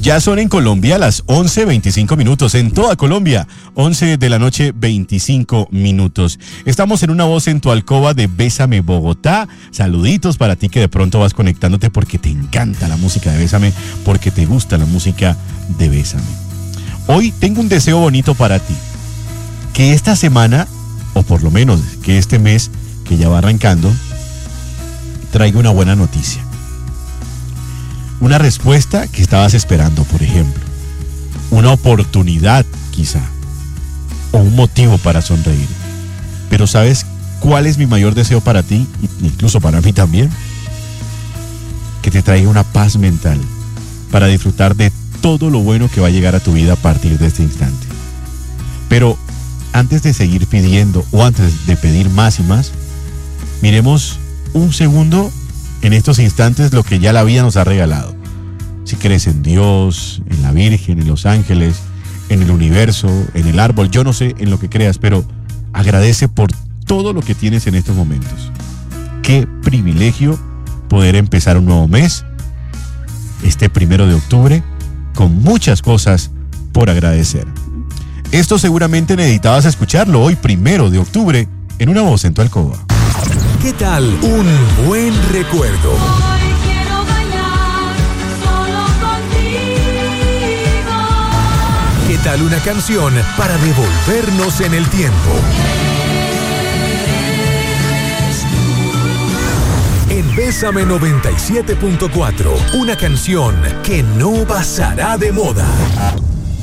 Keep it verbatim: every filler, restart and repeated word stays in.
Ya son en Colombia las once veinticinco minutos, en toda Colombia, once de la noche veinticinco minutos. Estamos en Una Voz en tu Alcoba de Bésame Bogotá. Saluditos para ti que de pronto vas conectándote porque te encanta la música de Bésame, porque te gusta la música de Bésame. Hoy tengo un deseo bonito para ti, que esta semana, o por lo menos que este mes que ya va arrancando, traiga una buena noticia. Una respuesta que estabas esperando, por ejemplo. Una oportunidad, quizá. O un motivo para sonreír. Pero ¿sabes cuál es mi mayor deseo para ti? Incluso para mí también. Que te traiga una paz mental para disfrutar de todo lo bueno que va a llegar a tu vida a partir de este instante. Pero antes de seguir pidiendo o antes de pedir más y más, miremos un segundo en estos instantes lo que ya la vida nos ha regalado. Si crees en Dios, en la Virgen, en los ángeles, en el universo, en el árbol, yo no sé en lo que creas, pero agradece por todo lo que tienes en estos momentos. Qué privilegio poder empezar un nuevo mes, este primero de octubre, con muchas cosas por agradecer. Esto seguramente necesitabas escucharlo hoy, primero de octubre, en Una Voz en tu Alcoba. ¿Qué tal un buen recuerdo? Hoy quiero bailar solo contigo. ¿Qué tal una canción para devolvernos en el tiempo? En Bésame noventa y siete punto cuatro, una canción que no pasará de moda.